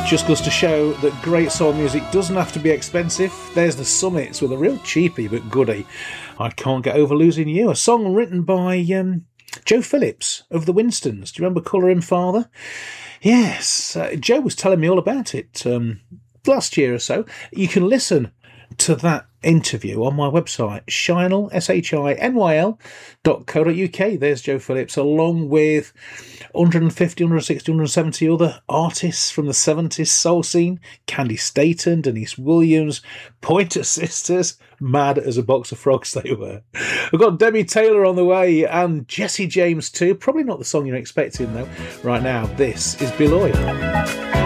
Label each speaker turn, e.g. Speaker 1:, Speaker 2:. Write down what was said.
Speaker 1: Just goes to show that great soul music doesn't have to be expensive. There's the Summits with a real cheapie but goodie. I Can't Get Over Losing You, a song written by Joe Phillips of the Winstons. Do you remember Colour Him Father? Yes, Joe was telling me all about it last year or so. You can listen to that interview on my website, Shinyl, SHINYL.co.uk. There's Joe Phillips, along with 150, 160, 170 other artists from the 70s soul scene. Candy Staton, Denise Williams, Pointer Sisters, mad as a box of frogs they were. I've got Debbie Taylor on the way, and Jesse James too. Probably not the song you're expecting though. Right now, this is Bill Lloyd.